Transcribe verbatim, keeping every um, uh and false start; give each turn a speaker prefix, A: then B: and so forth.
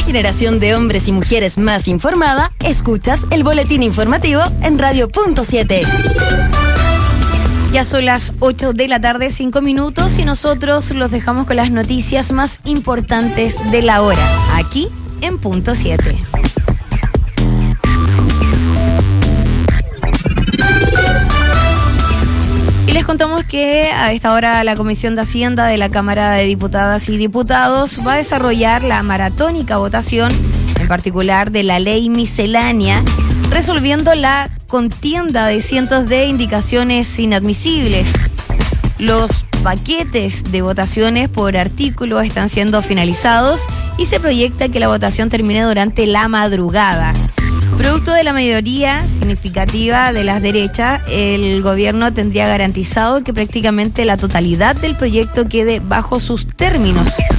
A: generación de hombres y mujeres más informada, escuchas el boletín informativo en Radio Punto siete.
B: Ya son las ocho de la tarde, cinco minutos, y nosotros los dejamos con las noticias más importantes de la hora, aquí en Punto siete. Y les contamos que a esta hora la Comisión de Hacienda de la Cámara de Diputadas y Diputados va a desarrollar la maratónica votación, en particular de la ley miscelánea, resolviendo la contienda de cientos de indicaciones inadmisibles. Los paquetes de votaciones por artículo están siendo finalizados y se proyecta que la votación termine durante la madrugada. Producto de la mayoría significativa de las derechas, el gobierno tendría garantizado que prácticamente la totalidad del proyecto quede bajo sus términos.